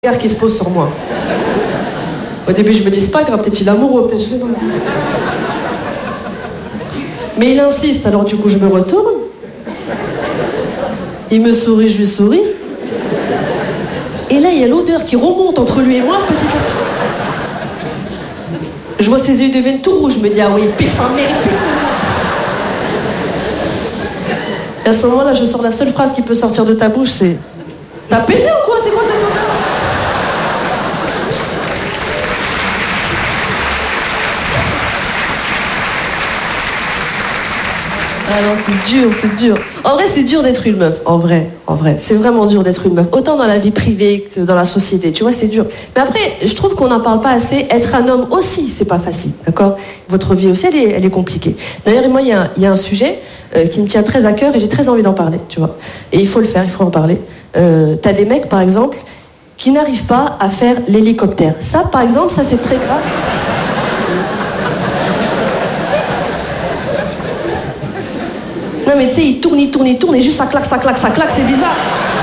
regard qui se pose sur moi. Au début, je me dis, c'est pas grave, peut-être il est amoureux, peut-être je sais pas. Mais il insiste, alors du coup, je me retourne. Il me sourit, je lui souris. Et là, il y a l'odeur qui remonte entre lui et moi, petit à petit. Je vois ses yeux deviennent tout rouges, je me dis, ah oui, pire sa mère, pire sa mère. Et à ce moment-là, je sors la seule phrase qui peut sortir de ta bouche, c'est « T'as pété ou quoi? C'est quoi cette odeur ?» Ah non, c'est dur. En vrai, c'est dur d'être une meuf. En vrai. C'est vraiment dur d'être une meuf. Autant dans la vie privée que dans la société. Tu vois, c'est dur. Mais après, je trouve qu'on n'en parle pas assez. Être un homme aussi, c'est pas facile. D'accord? Votre vie aussi, elle est compliquée. D'ailleurs, moi, il y a un sujet qui me tient très à cœur et j'ai très envie d'en parler, tu vois. Et il faut le faire, il faut en parler. T'as des mecs, par exemple, qui n'arrivent pas à faire l'hélicoptère. Ça, par exemple, ça, c'est très grave. Non mais tu sais, il tourne et juste ça claque, c'est bizarre.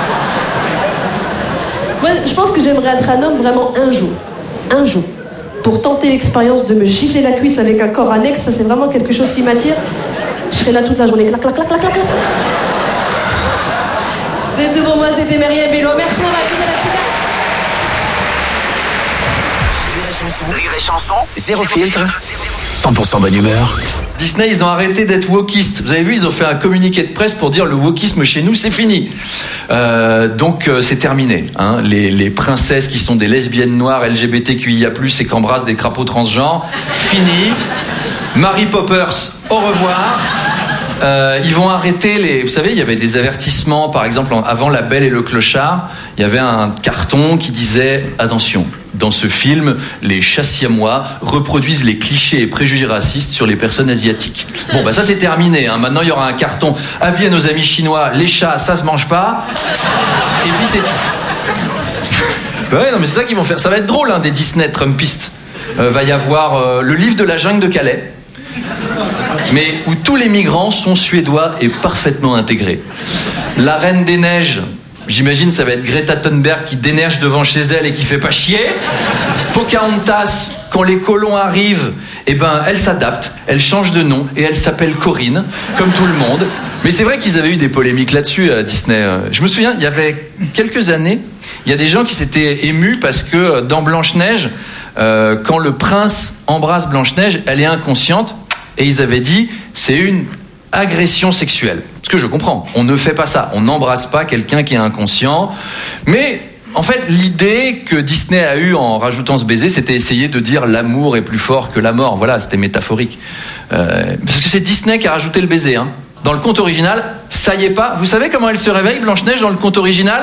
Moi, je pense que j'aimerais être un homme vraiment un jour, pour tenter l'expérience de me gifler la cuisse avec un corps annexe. Ça, c'est vraiment quelque chose qui m'attire. Je serai là toute la journée, clac. C'est tout pour moi, c'était Myriam Bello. Merci, on va écouter la Rire et chanson, zéro filtre, 100% bonne humeur. Disney, ils ont arrêté d'être wokistes. Vous avez vu, ils ont fait un communiqué de presse pour dire le wokisme chez nous, c'est fini. Donc c'est terminé. Hein. Les princesses qui sont des lesbiennes noires LGBTQIA+, et qu'embrassent des crapauds transgenres, fini. Mary Poppers, au revoir. Ils vont arrêter Vous savez, il y avait des avertissements, par exemple, avant La Belle et le Clochard, il y avait un carton qui disait « Attention, dans ce film, les chats siamois reproduisent les clichés et préjugés racistes sur les personnes asiatiques. » Bon, bah ça c'est terminé. Hein. Maintenant, il y aura un carton « Avis à nos amis chinois, les chats, ça se mange pas. » Et puis c'est... Bah ouais, non, mais c'est ça qu'ils vont faire. Ça va être drôle, hein, des Disney Trumpistes. Va y avoir le livre de la jungle de Calais. Mais où tous les migrants sont suédois et parfaitement intégrés. La Reine des Neiges, j'imagine ça va être Greta Thunberg qui déneige devant chez elle et qui fait pas chier. Pocahontas, quand les colons arrivent, eh ben, elle s'adapte, elle change de nom et elle s'appelle Corinne, comme tout le monde. Mais c'est vrai qu'ils avaient eu des polémiques là-dessus à Disney. Je me souviens, il y avait quelques années, il y a des gens qui s'étaient émus parce que dans Blanche-Neige, quand le prince embrasse Blanche-Neige, elle est inconsciente. Et ils avaient dit, c'est une agression sexuelle. Ce que je comprends, on ne fait pas ça. On n'embrasse pas quelqu'un qui est inconscient. Mais en fait, l'idée que Disney a eue en rajoutant ce baiser, c'était essayer de dire l'amour est plus fort que la mort. Voilà, c'était métaphorique. Parce que c'est Disney qui a rajouté le baiser. Hein. Dans le conte original, ça y est pas. Vous savez comment elle se réveille, Blanche-Neige, dans le conte original?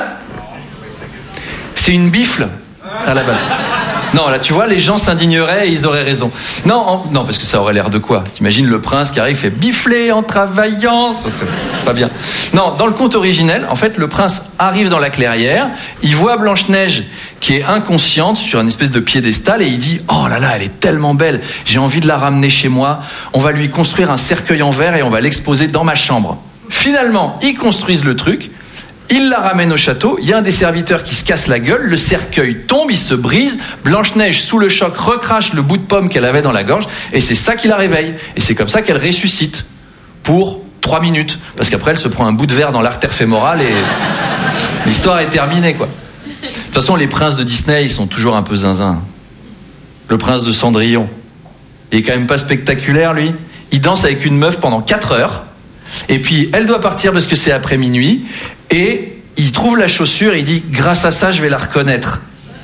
C'est une bifle à la balle. Non, là, tu vois, les gens s'indigneraient et ils auraient raison. Non, parce que ça aurait l'air de quoi? T'imagines le prince qui arrive, fait bifler en travaillant, ça serait pas bien. Non, dans le conte originel, en fait, le prince arrive dans la clairière, il voit Blanche-Neige qui est inconsciente sur une espèce de piédestal et il dit « Oh là là, elle est tellement belle, j'ai envie de la ramener chez moi, on va lui construire un cercueil en verre et on va l'exposer dans ma chambre. » Finalement, ils construisent le truc. Il la ramène au château, il y a un des serviteurs qui se casse la gueule, le cercueil tombe, il se brise, Blanche-Neige, sous le choc, recrache le bout de pomme qu'elle avait dans la gorge, et c'est ça qui la réveille. Et c'est comme ça qu'elle ressuscite, pour 3 minutes. Parce qu'après, elle se prend un bout de verre dans l'artère fémorale, et l'histoire est terminée, quoi. De toute façon, les princes de Disney, ils sont toujours un peu zinzin. Le prince de Cendrillon, il est quand même pas spectaculaire, lui. Il danse avec une meuf pendant 4 heures, et puis elle doit partir parce que c'est après minuit, et il trouve la chaussure et il dit « Grâce à ça, je vais la reconnaître. »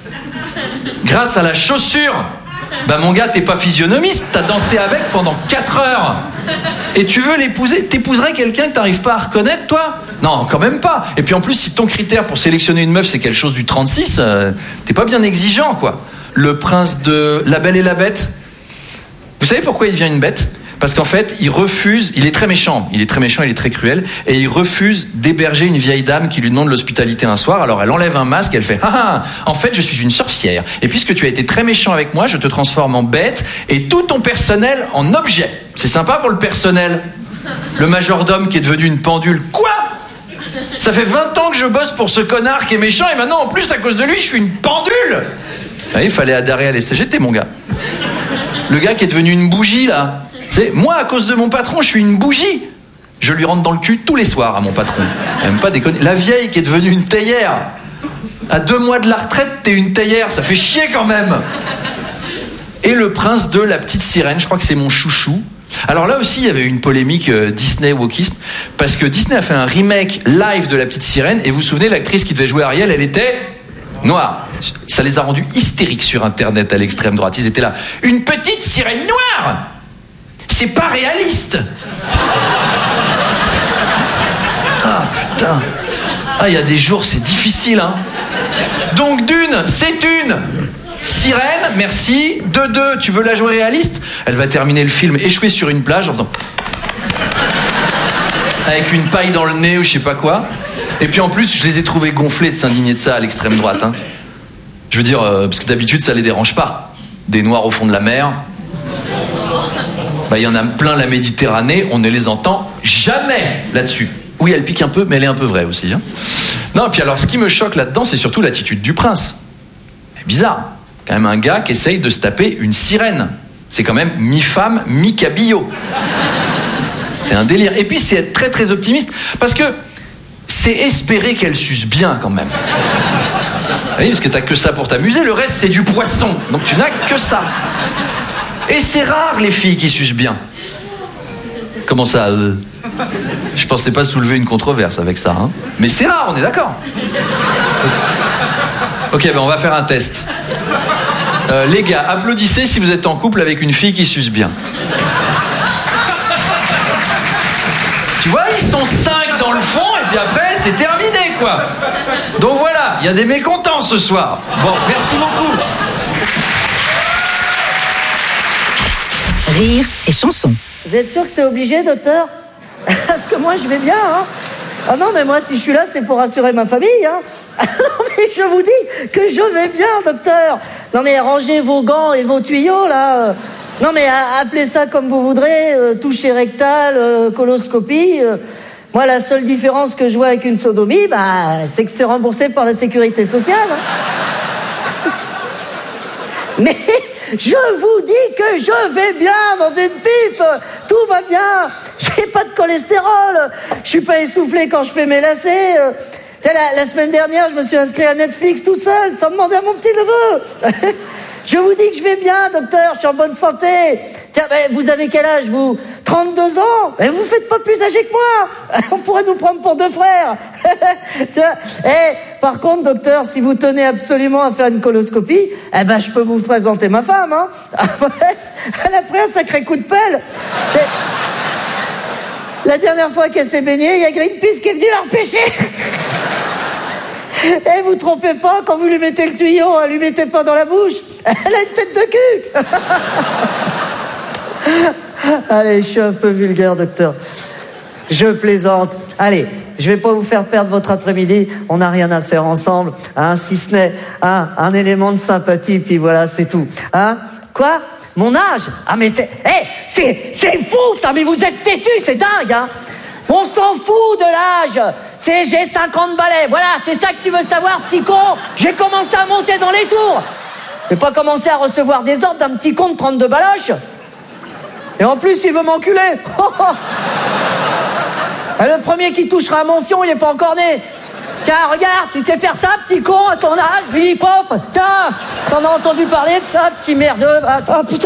Grâce à la chaussure. Bah mon gars, t'es pas physionomiste, t'as dansé avec pendant 4 heures. Et tu veux l'épouser? T'épouserais quelqu'un que t'arrives pas à reconnaître, toi? Non, quand même pas. Et puis en plus, si ton critère pour sélectionner une meuf, c'est quelque chose du 36, t'es pas bien exigeant, quoi. Le prince de La Belle et la Bête, vous savez pourquoi il devient une bête? Parce qu'en fait, il est très méchant, il est très cruel, et il refuse d'héberger une vieille dame qui lui demande l'hospitalité un soir. Alors elle enlève un masque, elle fait « Ah, en fait, je suis une sorcière, et puisque tu as été très méchant avec moi, je te transforme en bête, et tout ton personnel en objet. » C'est sympa pour le personnel. Le majordome qui est devenu une pendule. Quoi? Ça fait 20 ans que je bosse pour ce connard qui est méchant et maintenant, en plus, à cause de lui, je suis une pendule. Il fallait adhérer à l'SCGT, mon gars. Le gars qui est devenu une bougie, là. Moi, à cause de mon patron, je suis une bougie. Je lui rentre dans le cul tous les soirs à mon patron. Même pas déconner. La vieille qui est devenue une théière. À 2 mois de la retraite, t'es une théière. Ça fait chier quand même. Et le prince de La Petite Sirène, je crois que c'est mon chouchou. Alors là aussi, il y avait une polémique Disney-wokisme, parce que Disney a fait un remake live de La Petite Sirène, et vous vous souvenez, l'actrice qui devait jouer Ariel, elle était noire. Ça les a rendus hystériques sur Internet à l'extrême droite. Ils étaient là. Une petite sirène noire, c'est pas réaliste. Ah putain. Ah, il y a des jours, c'est difficile, hein. Donc d'une, c'est une sirène, merci. De deux, tu veux la jouer réaliste? Elle va terminer le film échouée sur une plage en faisant avec une paille dans le nez ou je sais pas quoi. Et puis en plus, je les ai trouvés gonflés de s'indigner de ça à l'extrême droite, hein. Je veux dire, parce que d'habitude, ça les dérange pas. Des noirs au fond de la mer. Il y en a plein la Méditerranée, on ne les entend jamais là-dessus. Oui, elle pique un peu, mais elle est un peu vraie aussi, hein. Non, puis alors, ce qui me choque là-dedans, c'est surtout l'attitude du prince. C'est bizarre. Quand même un gars qui essaye de se taper une sirène. C'est quand même mi-femme, mi-cabillaud. C'est un délire. Et puis, c'est être très, très optimiste, parce que c'est espérer qu'elle suce bien, quand même. Oui, parce que t'as que ça pour t'amuser, le reste, c'est du poisson. Donc, tu n'as que ça. Et c'est rare, les filles qui sucent bien. Comment ça Je pensais pas soulever une controverse avec ça, hein. Mais c'est rare, on est d'accord. Ok, on va faire un test. Les gars, applaudissez si vous êtes en couple avec une fille qui suce bien. Tu vois, ils sont 5 dans le fond, et puis après, c'est terminé, quoi. Donc voilà, il y a des mécontents ce soir. Bon, merci beaucoup. Rire et chanson. Vous êtes sûr que c'est obligé, docteur? Parce que moi, je vais bien, hein. Ah non, mais moi, si je suis là, c'est pour rassurer ma famille, hein. Non, mais je vous dis que je vais bien, docteur. Non, mais rangez vos gants et vos tuyaux, là. Non, mais appelez ça comme vous voudrez, toucher rectal, coloscopie. Moi, la seule différence que je vois avec une sodomie, c'est que c'est remboursé par la sécurité sociale, hein. Mais je vous dis que je vais bien dans une pipe. Tout va bien. J'ai pas de cholestérol. Je suis pas essoufflé quand je fais mes lacets. La semaine dernière, je me suis inscrit à Netflix tout seul, sans demander à mon petit neveu. Je vous dis que je vais bien, docteur, je suis en bonne santé. Tiens, vous avez quel âge, vous? 32 ans? Vous faites pas plus âgé que moi. On pourrait nous prendre pour 2 frères. Tiens, par contre, docteur, si vous tenez absolument à faire une coloscopie, je peux vous présenter ma femme, hein. Elle a pris un sacré coup de pelle. La dernière fois qu'elle s'est baignée, il y a Greenpeace qui est venu la repêcher. Et vous trompez pas, quand vous lui mettez le tuyau, lui mettez pas dans la bouche. Elle a une tête de cul. Allez, je suis un peu vulgaire, docteur. Je plaisante. Allez, je vais pas vous faire perdre votre après-midi. On n'a rien à faire ensemble, hein, si ce n'est un élément de sympathie, puis voilà, c'est tout. Hein? Quoi? Mon âge? Ah, mais c'est fou, ça, mais vous êtes têtu, c'est dingue, hein? On s'en fout de l'âge. J'ai 50 balais. Voilà, c'est ça que tu veux savoir, petit con. J'ai commencé à monter dans les tours. J'ai pas commencé à recevoir des ordres d'un petit con de 32 baloches. Et en plus, il veut m'enculer. Et le premier qui touchera à mon fion, il est pas encore né. Tiens, regarde, tu sais faire ça, petit con, à ton âge, Billy Pop. Tiens, t'en as entendu parler de ça, petit merdeux. Ah, putain.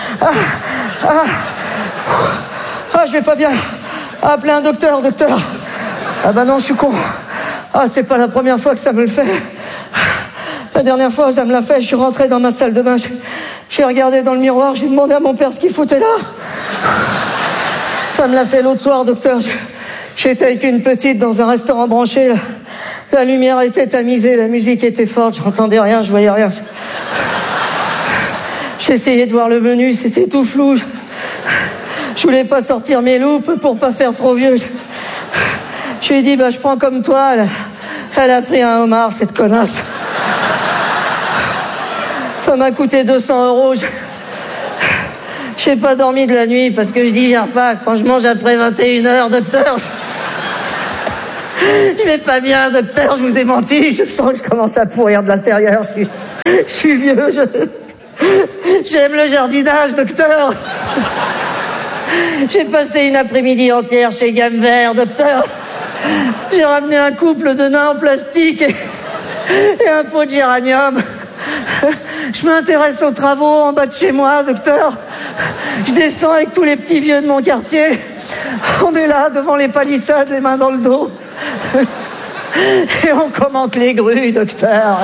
Je vais pas bien. Appelez un docteur. Ah non, je suis con. C'est pas la première fois que ça me le fait. La dernière fois, ça me l'a fait, je suis rentré dans ma salle de bain. J'ai regardé dans le miroir, j'ai demandé à mon père ce qu'il foutait là. Ça me l'a fait l'autre soir, docteur. J'étais avec une petite dans un restaurant branché. La lumière était tamisée, la musique était forte, j'entendais rien, je voyais rien. J'ai essayé de voir le menu, c'était tout flou. Je voulais pas sortir mes loupes pour pas faire trop vieux. Je lui ai dit, je prends comme toi. Elle a pris un homard, cette connasse. Ça m'a coûté 200 €. J'ai pas dormi de la nuit parce que je digère pas. Quand je mange après 21h, docteur, Je vais pas bien, docteur, je vous ai menti. Je sens que je commence à pourrir de l'intérieur. Je suis vieux, j'aime le jardinage, docteur. J'ai passé une après-midi entière chez Gamme Vert, docteur. J'ai ramené un couple de nains en plastique et un pot de géranium. Je m'intéresse aux travaux en bas de chez moi, docteur. Je descends avec tous les petits vieux de mon quartier. On est là, devant les palissades, les mains dans le dos. Et on commente les grues, docteur.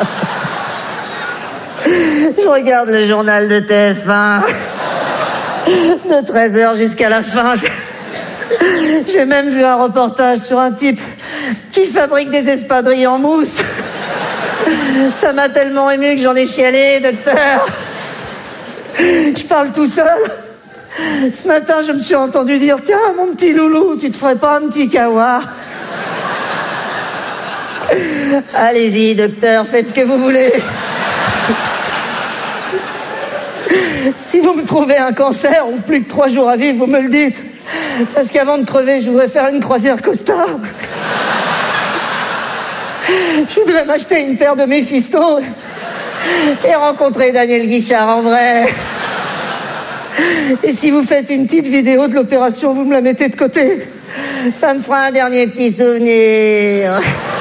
Je regarde le journal de TF1 de 13h jusqu'à la fin. J'ai même vu un reportage sur un type qui fabrique des espadrilles en mousse. Ça m'a tellement ému que j'en ai chialé, docteur. Je parle tout seul. Ce matin, je me suis entendu dire: tiens, mon petit loulou, tu te ferais pas un petit kawa? Allez-y, docteur, faites ce que vous voulez. Si vous me trouvez un cancer ou plus que 3 jours à vivre, vous me le dites. Parce qu'avant de crever, je voudrais faire une croisière costard. Je voudrais m'acheter une paire de Méphisto et rencontrer Daniel Guichard en vrai. Et si vous faites une petite vidéo de l'opération, vous me la mettez de côté. Ça me fera un dernier petit souvenir.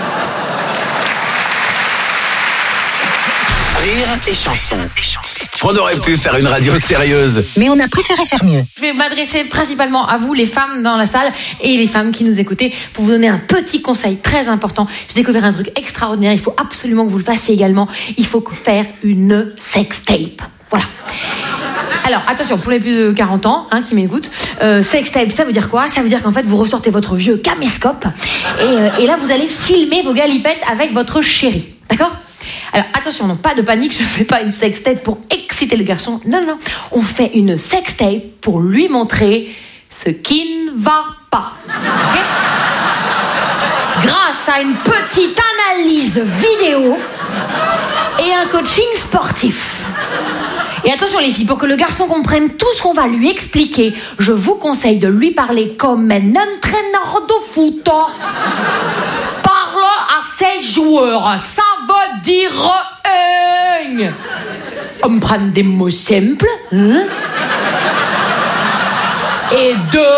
Rire et chanson. On aurait pu faire une radio sérieuse, mais on a préféré faire mieux. Je vais m'adresser principalement à vous, les femmes dans la salle, et les femmes qui nous écoutez, pour vous donner un petit conseil très important. J'ai découvert un truc extraordinaire, il faut absolument que vous le fassiez également. Il faut faire une sextape. Voilà. Alors, attention, pour les plus de 40 ans qui m'écoutent, sextape, ça veut dire quoi? Ça veut dire qu'en fait, vous ressortez votre vieux caméscope et là, vous allez filmer vos galipettes avec votre chéri. D'accord? Alors, attention, non, pas de panique, je ne fais pas une sextape pour exciter le garçon. Non, non, on fait une sextape pour lui montrer ce qui ne va pas. Okay? Grâce à une petite analyse vidéo et un coaching sportif. Et attention les filles, pour que le garçon comprenne tout ce qu'on va lui expliquer, je vous conseille de lui parler comme un entraîneur de foot. Parle à ses joueurs, ça veut dire on prend des mots simples, hein? Et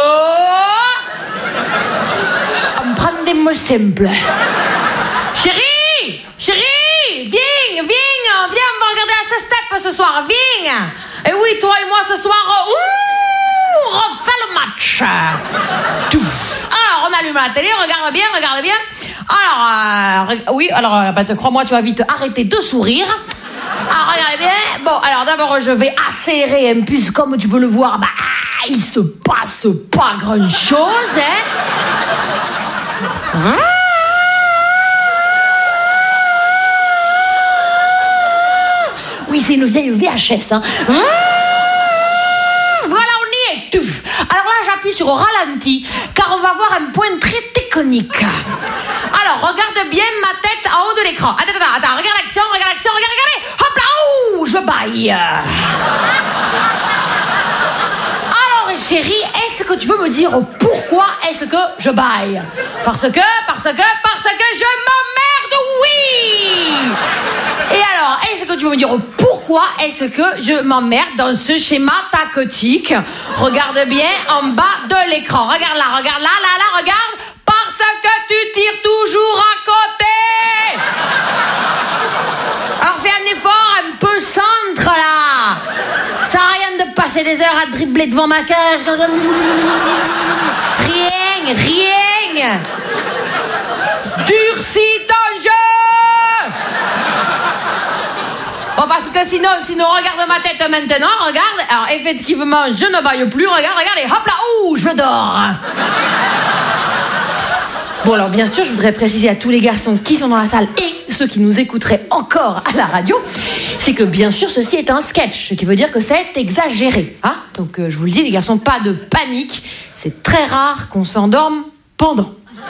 on prend des mots simples. Chérie, viens, on va regarder la sextape ce soir, viens. Et oui, toi et moi ce soir, on refait le match. Alors, on allume la télé, regarde bien. Alors, crois-moi, tu vas vite arrêter de sourire. Alors, regardez bien. Bon, alors d'abord, je vais accélérer un peu, comme tu peux le voir, il se passe pas grand-chose, hein. Oui, c'est une vieille VHS, hein. Voilà, on y est. Alors là, j'appuie sur ralenti, car on va voir un point très technique. Alors, regarde bien ma tête en haut de l'écran. Attends, regarde l'action, regardez. Hop là, ouh, je baille. Alors, chérie, est-ce que tu peux me dire pourquoi est-ce que je baille? Parce que je m'emmerde, oui. Et alors, est-ce que tu peux me dire pourquoi est-ce que je m'emmerde dans ce schéma tactique? Regarde bien en bas de l'écran. Regarde là, regarde. Parce que tu tires toujours à côté. Alors fais un effort un peu centre là. Ça sert à rien de passer des heures à dribbler devant ma cage. Rien. Durcis ton jeu. Bon, parce que sinon, regarde ma tête maintenant, regarde. Alors, effectivement, je ne baille plus, regarde, et hop là, ouh, je dors. Bon, alors, bien sûr, je voudrais préciser à tous les garçons qui sont dans la salle et ceux qui nous écouteraient encore à la radio, c'est que, bien sûr, ceci est un sketch, ce qui veut dire que c'est exagéré, hein. Donc, je vous le dis, les garçons, pas de panique. C'est très rare qu'on s'endorme pendant.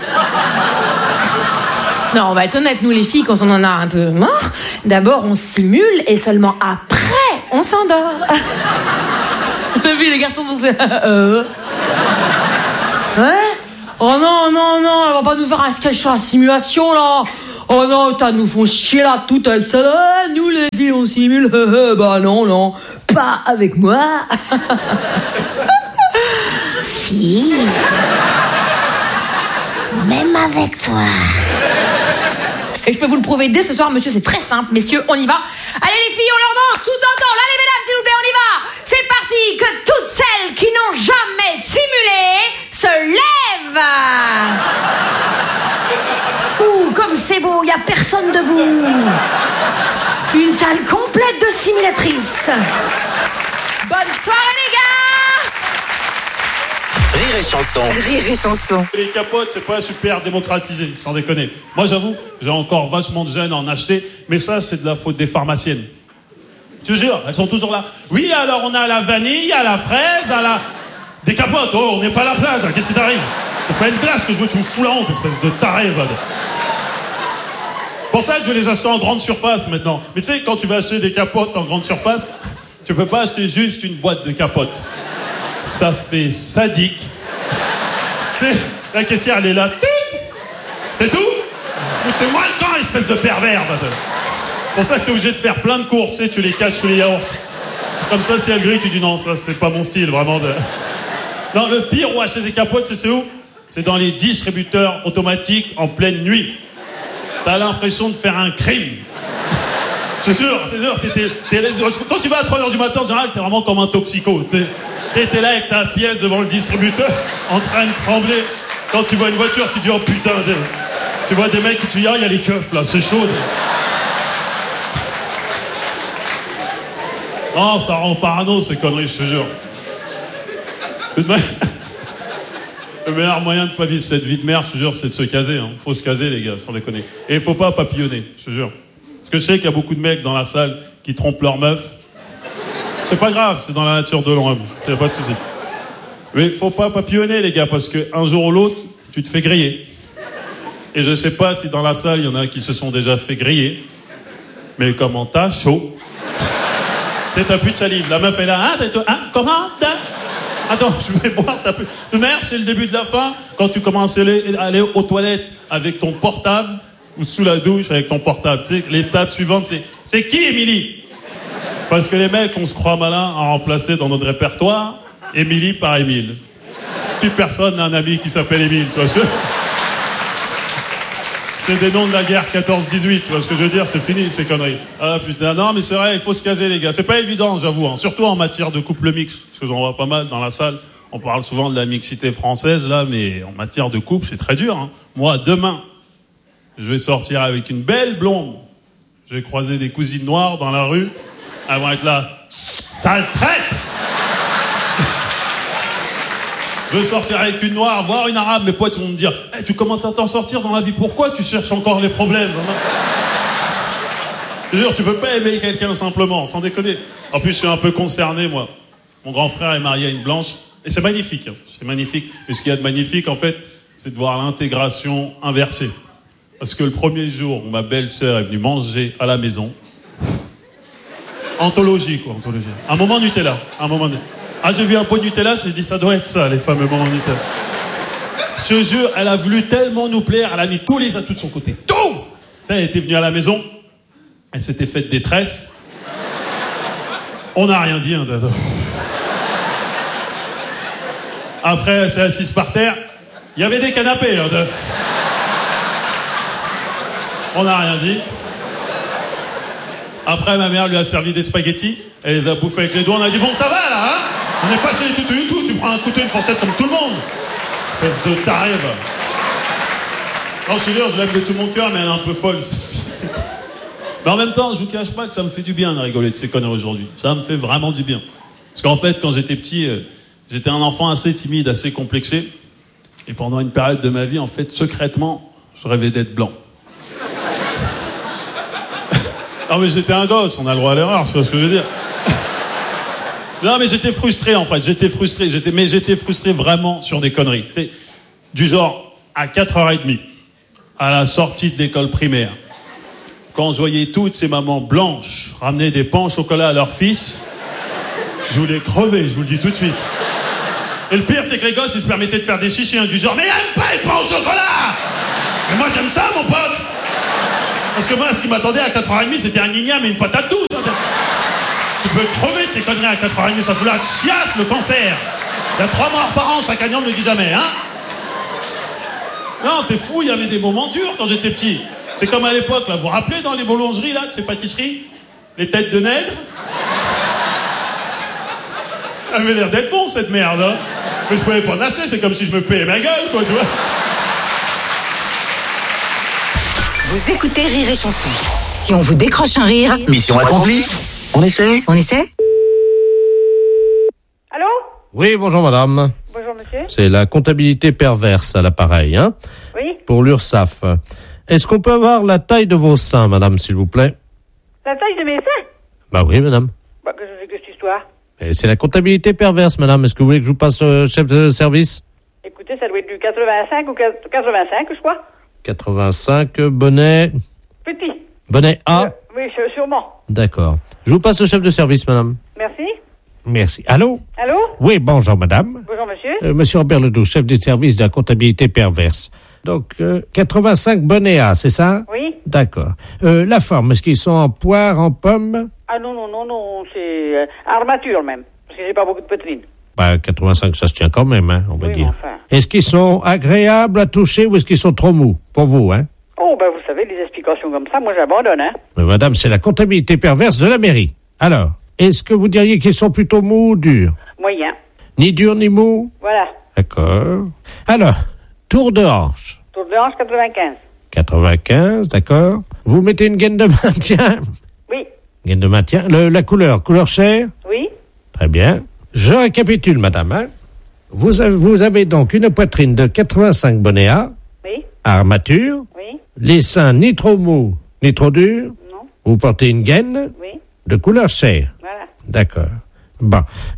Non, on va être honnête, nous les filles, quand on en a un peu marre, d'abord on simule et seulement après on s'endort. T'as vu les garçons vont se... Ouais. Oh non, elle va pas nous faire un sketch sur la simulation, là. Oh non, t'as nous font chier là tout avec ça. Ah, nous les filles on simule. Bah non, pas avec moi. Si. Même avec toi. Et je peux vous le prouver dès ce soir, monsieur, c'est très simple. Messieurs, on y va. Allez les filles, on leur manque tout en temps. Allez mesdames, s'il vous plaît, on y va. C'est parti, que toutes celles qui n'ont jamais simulé se lèvent. Ouh, comme c'est beau, il n'y a personne debout. Une salle complète de simulatrices. Bonne soirée les gars. Rire et chanson. Rire et chanson. Les capotes, c'est pas super démocratisé, sans déconner. Moi, j'avoue, j'ai encore vachement de jeunes à en acheter, mais ça, c'est de la faute des pharmaciennes. Je te jure, elles sont toujours là. Oui, alors on a la vanille, à la fraise, à la... Des capotes, oh, on n'est pas à la plage, là. Qu'est-ce qui t'arrive? C'est pas une glace que je veux, tu me fous la honte, espèce de taré, va. Pour ça que je vais les acheter en grande surface, maintenant. Mais tu sais, quand tu vas acheter des capotes en grande surface, tu peux pas acheter juste une boîte de capotes. Ça fait sadique. Tu sais, la caissière, elle est là. C'est tout? Foutez-moi le camp, espèce de pervers. C'est pour ça que t'es obligé de faire plein de courses, tu les caches sous les yaourts. Comme ça, si elle grille, tu dis non, ça, c'est pas mon style, vraiment. Non, le pire où acheter des capotes, c'est où? C'est dans les distributeurs automatiques en pleine nuit. T'as l'impression de faire un crime. C'est sûr. Quand tu vas à 3h du matin, en général, t'es vraiment comme un toxico, tu sais. Et t'es là avec ta pièce devant le distributeur, en train de trembler. Quand tu vois une voiture, tu dis oh putain, tu vois des mecs, tu dis ah, il y a les keufs là, c'est chaud. Non, ça rend parano ces conneries, je te jure. Le meilleur moyen de pas vivre cette vie de merde, je te jure, c'est de se caser. Hein. Faut se caser, les gars, sans déconner. Et il faut pas papillonner, je te jure. Parce que je sais qu'il y a beaucoup de mecs dans la salle qui trompent leur meuf. C'est pas grave, c'est dans la nature de l'homme. C'est pas de souci. Mais faut pas papillonner, les gars, parce que un jour ou l'autre, tu te fais griller. Et je sais pas si dans la salle, il y en a qui se sont déjà fait griller. Mais comment t'as chaud? T'as plus de salive. La meuf est là, comment? Attends, je vais boire, t'as plus... Merde, c'est le début de la fin. Quand tu commences à aller aux toilettes avec ton portable, ou sous la douche avec ton portable. Tu sais, l'étape suivante, c'est qui, Émilie? Parce que les mecs, on se croit malin à remplacer dans notre répertoire Émilie par Émile. Plus personne n'a un ami qui s'appelle Émile, tu vois ce que... C'est des noms de la guerre 14-18, tu vois ce que je veux dire? C'est fini, ces conneries. Ah putain, non mais c'est vrai, il faut se caser les gars. C'est pas évident, j'avoue, hein. Surtout en matière de couple mixte. Parce que j'en vois pas mal dans la salle. On parle souvent de la mixité française, là, mais en matière de couple, c'est très dur, hein. Moi, demain, je vais sortir avec une belle blonde. Je vais croiser des cousines noires dans la rue. Elles vont être là. Sale traite! Je veux sortir avec une noire, voir une arabe. Mes potes vont me dire hey, tu commences à t'en sortir dans la vie. Pourquoi tu cherches encore les problèmes? Je veux dire, tu peux pas aimer quelqu'un simplement, sans déconner. En plus, je suis un peu concerné, moi. Mon grand frère est marié à une blanche. Et c'est magnifique. Hein. C'est magnifique. Et ce qu'il y a de magnifique, en fait, c'est de voir l'intégration inversée. Parce que le premier jour où ma belle-sœur est venue manger à la maison... Anthologie, quoi, anthologie. Un moment Nutella. Un moment Nutella. Ah, j'ai vu un pot de Nutella, j'ai dit, ça doit être ça, les fameux moments Nutella. Je te jure, elle a voulu tellement nous plaire, elle a mis tous les atouts de son côté. Tout! Elle était venue à la maison, elle s'était faite des tresses. On n'a rien dit, hein. Après, elle s'est assise par terre. Il y avait des canapés, hein. On n'a rien dit. Après, ma mère lui a servi des spaghettis. Elle les a bouffés avec les doigts. On a dit, bon, ça va, là, hein? On n'est pas chez les toutous du tout. Tu prends un couteau, une fourchette comme tout le monde. Espèce de taré, va. Non, je te jure, je l'aime de tout mon cœur, mais elle est un peu folle. Mais en même temps, je vous cache pas que ça me fait du bien de rigoler de ces conneries aujourd'hui. Ça me fait vraiment du bien. Parce qu'en fait, quand j'étais petit, j'étais un enfant assez timide, assez complexé. Et pendant une période de ma vie, en fait, secrètement, je rêvais d'être blanc. Non mais j'étais un gosse, on a le droit à l'erreur, tu vois ce que je veux dire. Non mais j'étais frustré en fait, j'étais frustré vraiment sur des conneries. Tu sais, du genre, à 4h30, à la sortie de l'école primaire, quand je voyais toutes ces mamans blanches ramener des pains au chocolat à leur fils, je voulais crever, je vous le dis tout de suite. Et le pire, c'est que les gosses, ils se permettaient de faire des chichis, hein, du genre, mais il aime pas les pains au chocolat. Mais moi, j'aime ça, mon pote. Parce que moi, ce qui m'attendait à 4h30, c'était un igname et une patate douce. Hein. Tu peux crever de ces conneries à 4h30, ça fout la chiasse, le cancer. Il y a 3 morts par an, chaque année, on ne le dit jamais, hein. Non, t'es fou, il y avait des moments durs quand j'étais petit. C'est comme à l'époque, là, vous vous rappelez dans les boulangeries, là, de ces pâtisseries? Les têtes de nègre? Ça avait l'air d'être bon, cette merde, hein. Mais je pouvais pas en acheter, c'est comme si je me payais ma gueule, quoi, tu vois. Vous écoutez Rire et Chanson. Si on vous décroche un rire... Mission accomplie. On essaie? On essaie? Allô? Oui, bonjour madame. Bonjour monsieur. C'est la comptabilité perverse à l'appareil, hein? Oui. Pour l'URSSAF. Est-ce qu'on peut avoir la taille de vos seins, madame, s'il vous plaît? La taille de mes seins? Bah oui, madame. Bah, que je fais que cette histoire. Et c'est la comptabilité perverse, madame. Est-ce que vous voulez que je vous passe chef de service? Écoutez, ça doit être du 85 ou 85, je crois. 85, bonnet... Petit. Bonnet A? Oui, sûrement. D'accord. Je vous passe au chef de service, madame. Merci. Merci. Allô? Allô? Oui, bonjour, madame. Bonjour monsieur. Monsieur Robert Ledoux, chef des services de la comptabilité perverse. Donc, 85 bonnets A, c'est ça? Oui. D'accord. La forme, est-ce qu'ils sont en poire, en pomme? Ah non, c'est armature même. Parce que j'ai pas beaucoup de poitrine. Bah, 85, ça se tient quand même, hein, on va Oui, dire. enfin. Est-ce qu'ils sont agréables à toucher ou est-ce qu'ils sont trop mous? Pour vous, hein? Oh, ben vous savez, les explications comme ça, moi j'abandonne, hein. Mais madame, c'est la comptabilité perverse de la mairie. Alors, est-ce que vous diriez qu'ils sont plutôt mous ou durs? Moyen. Ni durs ni mous? Voilà. D'accord. Alors, tour de hanche. Tour de hanche, 95. 95, d'accord. Vous mettez une gaine de maintien? Oui. Gaine de maintien. La couleur chair? Oui. Très bien. Je récapitule, madame. Hein. Vous avez donc une poitrine de 85 bonnets A. Oui. Armature. Oui. Les seins ni trop mous, ni trop durs. Non. Vous portez une gaine. Oui. De couleur chair. Voilà. D'accord. Bon.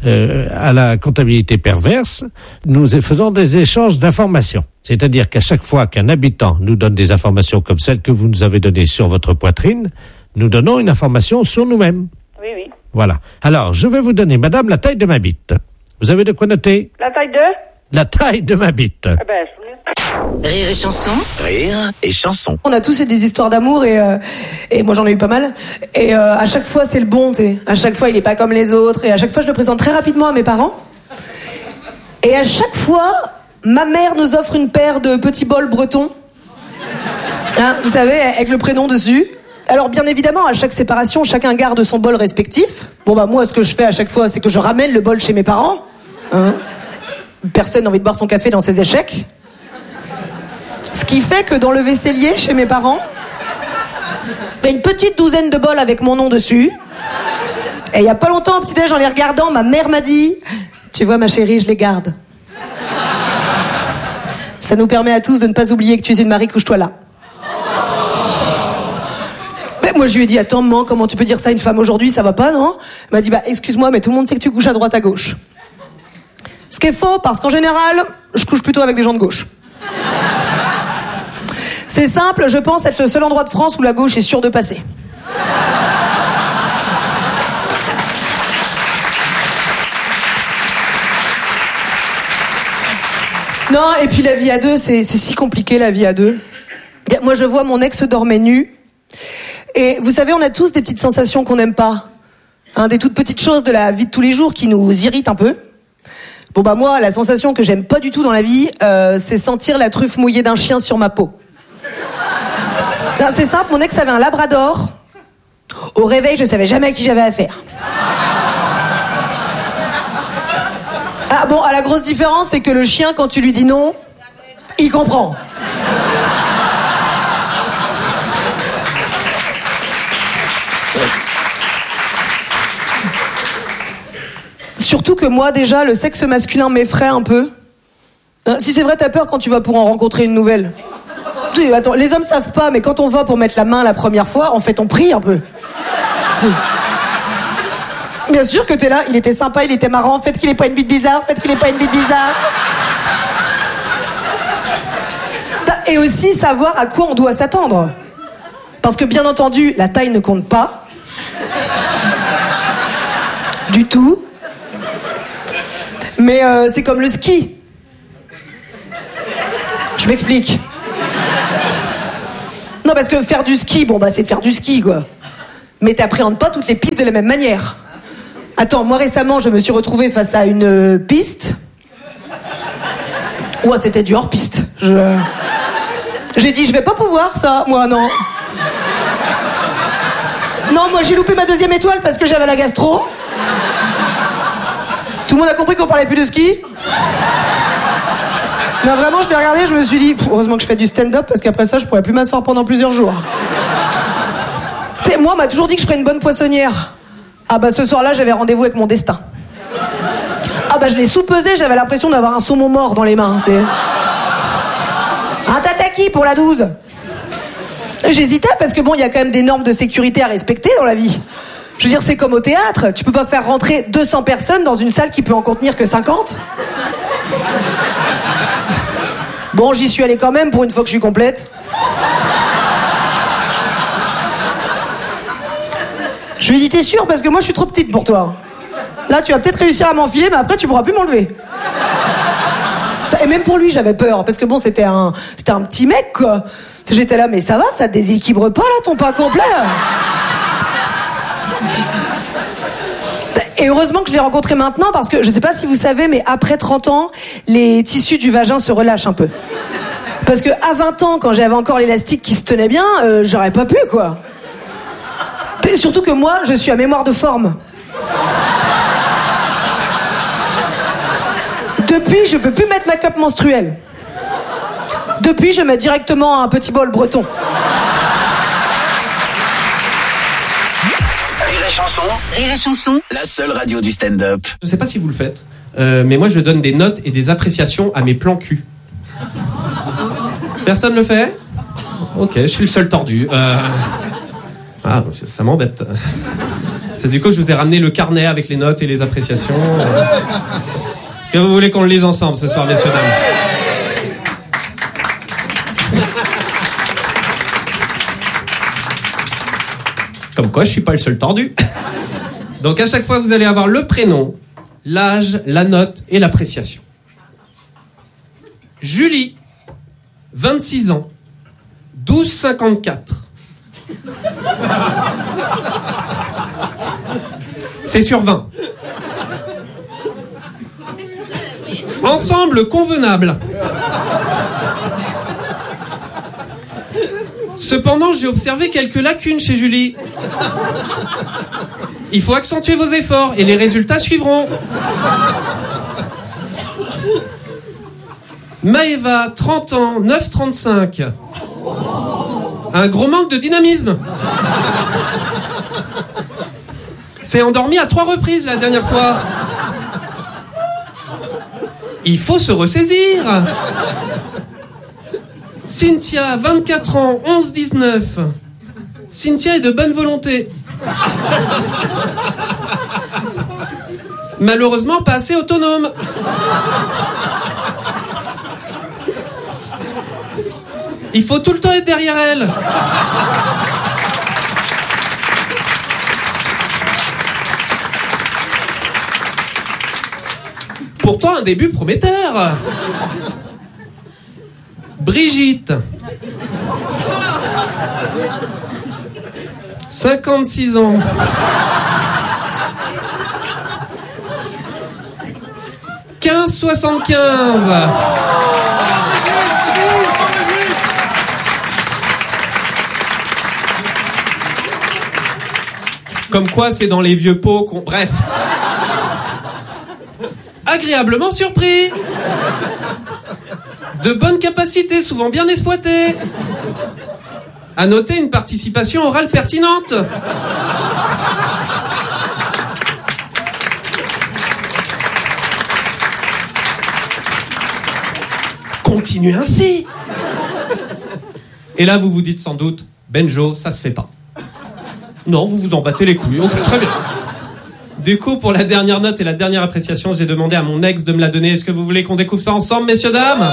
À la comptabilité perverse, nous faisons des échanges d'informations. C'est-à-dire qu'à chaque fois qu'un habitant nous donne des informations comme celles que vous nous avez données sur votre poitrine, nous donnons une information sur nous-mêmes. Oui, oui. Voilà. Alors, je vais vous donner, madame, la taille de ma bite. Vous avez de quoi noter? La taille de? La taille de ma bite. Ah ben, Rire et Chanson. Rire et chanson. On a tous des histoires d'amour et moi j'en ai eu pas mal. Et à chaque fois c'est le bon, tu sais. À chaque fois il est pas comme les autres et à chaque fois je le présente très rapidement à mes parents. Et à chaque fois, ma mère nous offre une paire de petits bols bretons. Hein, vous savez, avec le prénom dessus. Alors bien évidemment, à chaque séparation, chacun garde son bol respectif. Bon bah moi ce que je fais à chaque fois, c'est que je ramène le bol chez mes parents. Hein. Personne n'a envie de boire son café dans ses échecs. Ce qui fait que dans le vaisselier, chez mes parents, il y a une petite douzaine de bols avec mon nom dessus. Et il y a pas longtemps, au petit-déj, en les regardant, ma mère m'a dit « Tu vois, ma chérie, je les garde. » Ça nous permet à tous de ne pas oublier que tu es une Marie, couche-toi là. Mais moi, je lui ai dit « Attends, maman, comment tu peux dire ça à une femme aujourd'hui? Ça va pas, non ?» Elle m'a dit « Bah, excuse-moi, mais tout le monde sait que tu couches à droite, à gauche. » Ce qui est faux, parce qu'en général, je couche plutôt avec des gens de gauche. C'est simple, je pense être le seul endroit de France où la gauche est sûre de passer. Non, et puis la vie à deux, c'est si compliqué la vie à deux. Moi je vois mon ex dormait nu. Et vous savez, on a tous des petites sensations qu'on n'aime pas. Hein, des toutes petites choses de la vie de tous les jours qui nous irritent un peu. Bon bah moi, la sensation que j'aime pas du tout dans la vie, c'est sentir la truffe mouillée d'un chien sur ma peau. C'est simple, mon ex avait un labrador. Au réveil, je savais jamais à qui j'avais affaire. Ah bon, la grosse différence, c'est que le chien, quand tu lui dis non, il comprend. Surtout que moi, déjà, le sexe masculin m'effraie un peu. Si c'est vrai, t'as peur quand tu vas pour en rencontrer une nouvelle. Attends, les hommes savent pas, mais quand on va pour mettre la main la première fois, en fait, on prie un peu. Bien sûr que t'es là, il était sympa, il était marrant, faites qu'il ait pas une bite bizarre, faites qu'il ait pas une bite bizarre. Et aussi savoir à quoi on doit s'attendre. Parce que bien entendu, la taille ne compte pas. Du tout. Mais c'est comme le ski. Je m'explique. Non, parce que faire du ski, bon bah c'est faire du ski, quoi. Mais t'appréhendes pas toutes les pistes de la même manière. Attends, moi récemment, je me suis retrouvée face à une piste. Ouais, c'était du hors-piste. J'ai dit, je vais pas pouvoir ça, moi, non. Non, moi j'ai loupé ma 2e étoile parce que j'avais la gastro. Tout le monde a compris qu'on parlait plus de ski. Non, vraiment, je l'ai regardé, je me suis dit, heureusement que je fais du stand-up parce qu'après ça, je pourrais plus m'asseoir pendant plusieurs jours. Tu sais, moi, on m'a toujours dit que je ferais une bonne poissonnière. Ah bah ce soir-là, j'avais rendez-vous avec mon destin. Ah bah je l'ai sous-pesé, j'avais l'impression d'avoir un saumon mort dans les mains, tu sais. Un tataki pour la 12. J'hésitais parce que bon, il y a quand même des normes de sécurité à respecter dans la vie. Je veux dire, c'est comme au théâtre, tu peux pas faire rentrer 200 personnes dans une salle qui peut en contenir que 50. Bon, j'y suis allée quand même pour une fois que je suis complète. Je lui ai dit, t'es sûre? Parce que moi je suis trop petite pour toi. Là, tu vas peut-être réussir à m'enfiler, mais après tu pourras plus m'enlever. Et même pour lui, j'avais peur, parce que bon, c'était un petit mec, quoi. J'étais là, mais ça va, ça te déséquilibre pas, là, ton pas complet? Et heureusement que je l'ai rencontré maintenant, parce que je sais pas si vous savez, mais après 30 ans, les tissus du vagin se relâchent un peu. Parce que à 20 ans, quand j'avais encore l'élastique qui se tenait bien, j'aurais pas pu, quoi. Et surtout que moi, je suis à mémoire de forme. Depuis, je peux plus mettre ma cup menstruelle. Depuis, je mets directement un petit bol breton. Rire et chanson. La seule radio du stand-up. Je sais pas si vous le faites, mais moi je donne des notes et des appréciations à mes plans cul. Personne le fait? Ok, je suis le seul tordu. Ah, ça m'embête. C'est du coup je vous ai ramené le carnet avec les notes et les appréciations. Est-ce que vous voulez qu'on le lise ensemble ce soir, messieurs, dames? Comme quoi, je suis pas le seul tordu. Donc à chaque fois, vous allez avoir le prénom, l'âge, la note et l'appréciation. Julie, 26 ans, 12,54. C'est sur 20. Ensemble convenable. Cependant, j'ai observé quelques lacunes chez Julie. Il faut accentuer vos efforts et les résultats suivront. Maëva, 30 ans, 9,35. Un gros manque de dynamisme. C'est endormi à 3 reprises la dernière fois. Il faut se ressaisir. Cynthia, 24 ans, 11,19. Cynthia est de bonne volonté. Malheureusement, pas assez autonome. Il faut tout le temps être derrière elle. Pourtant, un début prometteur. Brigitte. 56 ans. « 15,75 ». Comme quoi, c'est dans les vieux pots qu'on... Bref. Agréablement surpris. De bonnes capacités, souvent bien exploitées. À noter une participation orale pertinente. Continuez ainsi. Et là, vous vous dites sans doute, Benjo, ça se fait pas. Non, vous vous en battez les couilles. Ok, très bien. Du coup, pour la dernière note et la dernière appréciation, j'ai demandé à mon ex de me la donner. Est-ce que vous voulez qu'on découvre ça ensemble, messieurs, dames?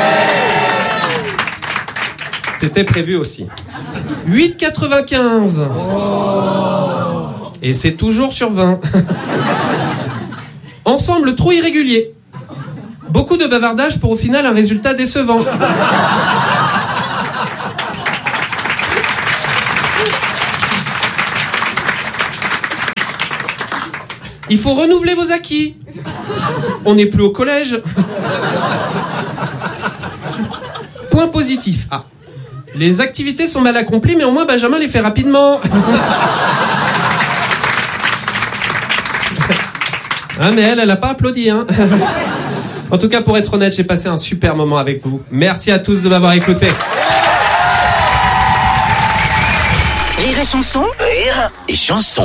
C'était prévu aussi. 8,95. Et c'est toujours sur 20. Ensemble trop irrégulier. Beaucoup de bavardage pour au final un résultat décevant. Il faut renouveler vos acquis. On n'est plus au collège. Point positif. Ah. Les activités sont mal accomplies, mais au moins Benjamin les fait rapidement. Ah, mais elle a pas applaudi, hein. En tout cas, pour être honnête, j'ai passé un super moment avec vous. Merci à tous de m'avoir écouté. Rire et chanson. Rire et chanson.